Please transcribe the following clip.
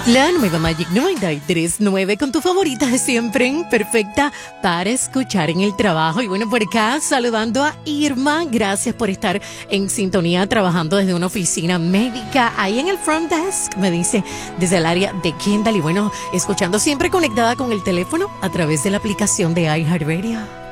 La nueva Magic 93.9 con tu favorita de siempre, perfecta para escuchar en el trabajo. Y bueno, por acá saludando a Irma, gracias por estar en sintonía trabajando desde una oficina médica ahí en el front desk, me dice, desde el área de Kendall. Y bueno, escuchando siempre conectada con el teléfono a través de la aplicación de iHeartRadio.